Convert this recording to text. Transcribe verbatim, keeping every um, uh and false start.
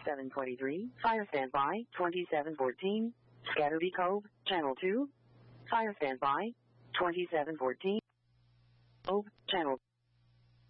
seven twenty-three, fire standby, twenty-seven fourteen, Scatterby Cove, channel two, fire standby, twenty-seven fourteen, Cove, channel